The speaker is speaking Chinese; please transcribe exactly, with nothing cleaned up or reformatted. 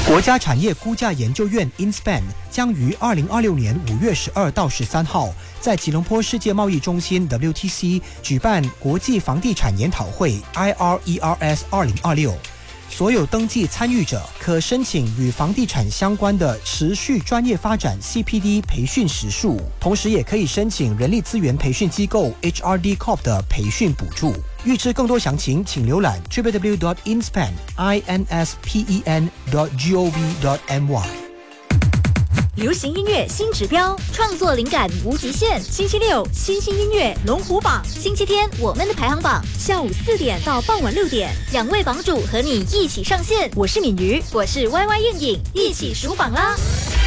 国家产业估价研究院 InSpan 将于二零二六年五月十二到十三号在吉隆坡世界贸易中心 W T C 举办国际房地产研讨会 I R E R S 二零二六。所有登记参与者可申请与房地产相关的持续专业发展 C P D 培训时数，同时也可以申请人力资源培训机构 H R D Corp 的培训补助。预知更多详情，请浏览 w w w dot inspan dot gov dot my。 流行音乐新指标，创作灵感无极限。星期六，新兴音乐龙虎榜；星期天，我们的排行榜，下午四点到傍晚六点，两位榜主和你一起上线。我是敏瑜，我是 Y Y 燕颖，一起数榜啦！